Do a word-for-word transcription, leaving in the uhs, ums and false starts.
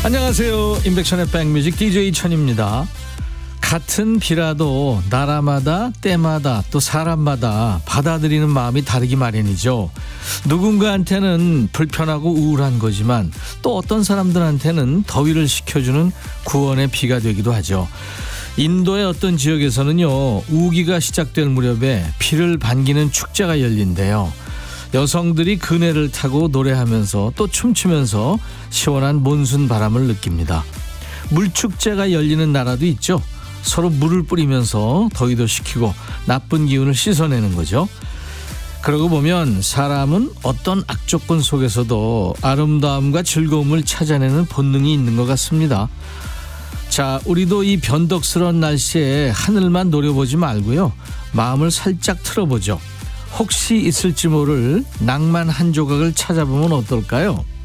안녕하세요. 임백천의 백뮤직 디제이 천입니다. 같은 비라도 나라마다 때마다 또 사람마다 받아들이는 마음이 다르기 마련이죠. 누군가한테는 불편하고 우울한 거지만 또 어떤 사람들한테는 더위를 식혀주는 구원의 비가 되기도 하죠. 인도의 어떤 지역에서는요, 우기가 시작될 무렵에 비를 반기는 축제가 열린대요. 여성들이 그네를 타고 노래하면서 또 춤추면서 시원한 몬순 바람을 느낍니다. 물축제가 열리는 나라도 있죠. 서로 물을 뿌리면서 더위도 식히고 나쁜 기운을 씻어내는 거죠. 그러고 보면 사람은 어떤 악조건 속에서도 아름다움과 즐거움을 찾아내는 본능이 있는 것 같습니다. 자, 우리도 이 변덕스러운 날씨에 하늘만 노려보지 말고요, 마음을 살짝 틀어보죠. 혹시 있을지 모를 낭만 한 조각을 찾아보면 어떨까요?